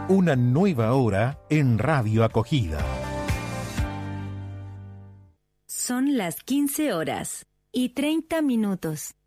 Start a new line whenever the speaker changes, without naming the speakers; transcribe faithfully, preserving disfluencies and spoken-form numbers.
Una nueva hora en Radio Acogida.
Son las quince horas y treinta minutos.